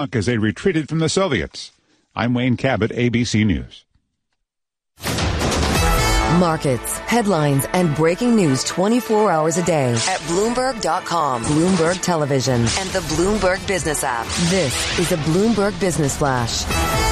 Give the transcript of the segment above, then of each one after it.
as they retreated from the Soviets. I'm Wayne Cabot, ABC News. Markets, headlines, and breaking news 24 hours a day at Bloomberg.com, Bloomberg Television, and the Bloomberg Business app. This is a Bloomberg Business Flash.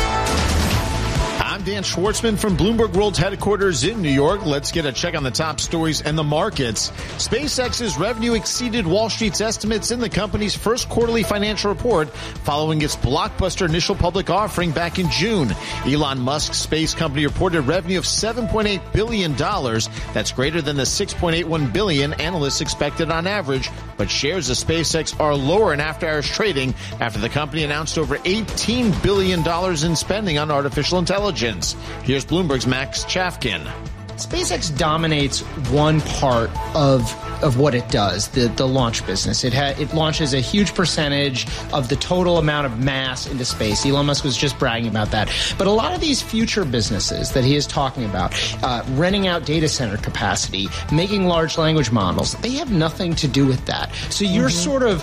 I'm Dan Schwartzman from Bloomberg World Headquarters in New York. Let's get a check on the top stories and the markets. SpaceX's revenue exceeded Wall Street's estimates in the company's first quarterly financial report following its blockbuster initial public offering back in June. Elon Musk's space company reported revenue of $7.8 billion. That's greater than the $6.81 billion analysts expected on average. But shares of SpaceX are lower in after-hours trading after the company announced over $18 billion in spending on artificial intelligence. Here's Bloomberg's Max Chafkin. SpaceX dominates one part of what it does, the launch business. It launches a huge percentage of the total amount of mass into space. Elon Musk was just bragging about that. But a lot of these future businesses that he is talking about, renting out data center capacity, making large language models, they have nothing to do with that. So you're sort of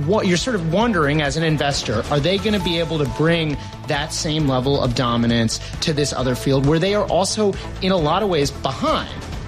wondering as an investor, are they going to be able to bring that same level of dominance to this other field where they are also in a lot of ways behind?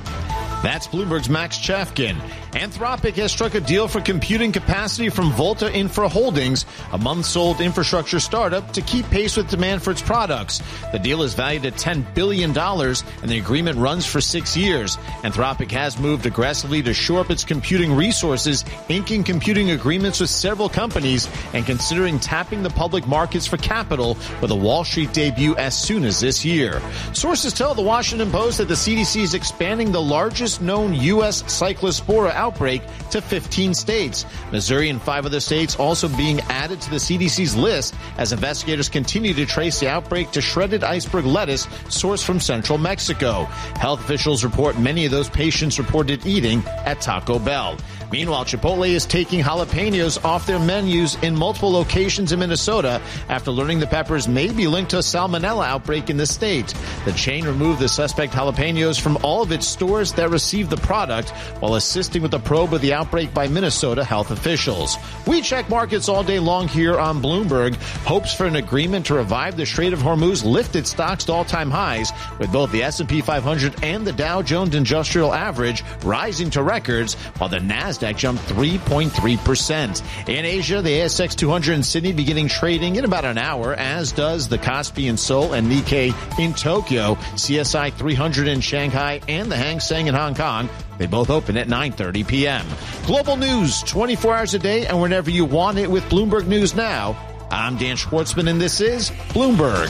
That's Bloomberg's Max Chafkin. Anthropic has struck a deal for computing capacity from Volta Infra Holdings, a months-old infrastructure startup, to keep pace with demand for its products. The deal is valued at $10 billion, and the agreement runs for 6 years. Anthropic has moved aggressively to shore up its computing resources, inking computing agreements with several companies, and considering tapping the public markets for capital with a Wall Street debut as soon as this year. Sources tell the Washington Post that the CDC is expanding the largest known U.S. cyclospora outbreak to 15 states. Missouri and 5 other states also being added to the CDC's list as investigators continue to trace the outbreak to shredded iceberg lettuce sourced from central Mexico. Health officials report many of those patients reported eating at Taco Bell. Meanwhile, Chipotle is taking jalapenos off their menus in multiple locations in Minnesota after learning the peppers may be linked to a salmonella outbreak in the state. The chain removed the suspect jalapenos from all of its stores that received the product while assisting with the probe of the outbreak by Minnesota health officials. We check markets all day long here on Bloomberg. Hopes for an agreement to revive the Strait of Hormuz lifted stocks to all-time highs, with both the S&P 500 and the Dow Jones Industrial Average rising to records, while the Nasdaq jumped 3.3%. In Asia, the ASX 200 in Sydney beginning trading in about an hour, as does the Kospi in Seoul and Nikkei in Tokyo, CSI 300 in Shanghai, and the Hang Seng in Hong Kong. They both open at 9:30 p.m. Global news 24 hours a day and whenever you want it with Bloomberg News Now. I'm Dan Schwartzman, and this is Bloomberg.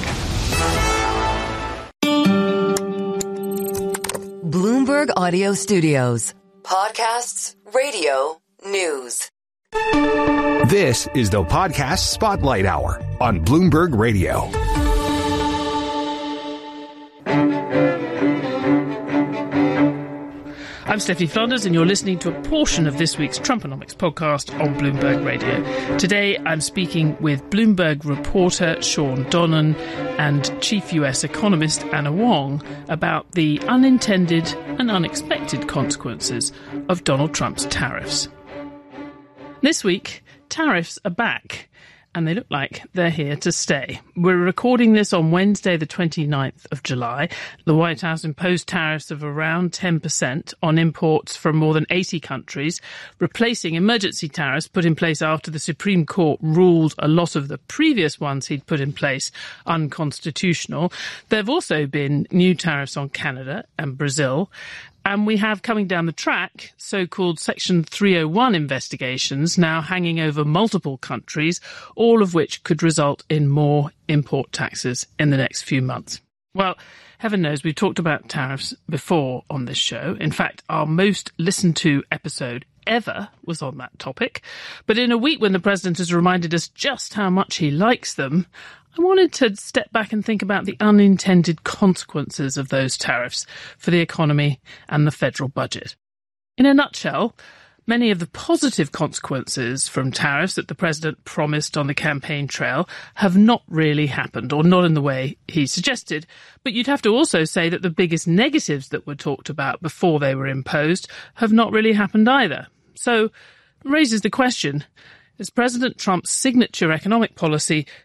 Bloomberg Audio Studios. Podcasts, radio, news. This is the Podcast Spotlight Hour on Bloomberg Radio. I'm Stephanie Flanders, and you're listening to a portion of this week's Trumponomics podcast on Bloomberg Radio. Today, I'm speaking with Bloomberg reporter Sean Donnan and chief US economist Anna Wong about the unintended and unexpected consequences of Donald Trump's tariffs. This week, tariffs are back, and they look like they're here to stay. We're recording this on Wednesday, the 29th of July. The White House imposed tariffs of around 10% on imports from more than 80 countries, replacing emergency tariffs put in place after the Supreme Court ruled a lot of the previous ones he'd put in place unconstitutional. There have also been new tariffs on Canada and Brazil. And we have coming down the track so-called Section 301 investigations now hanging over multiple countries, all of which could result in more import taxes in the next few months. Well, heaven knows we've talked about tariffs before on this show. In fact, our most listened to episode ever was on that topic. But in a week when the president has reminded us just how much he likes them, I wanted to step back and think about the unintended consequences of those tariffs for the economy and the federal budget. In a nutshell, many of the positive consequences from tariffs that the president promised on the campaign trail have not really happened, or not in the way he suggested. But you'd have to also say that the biggest negatives that were talked about before they were imposed have not really happened either. So it raises the question, as President Trump's signature economic policy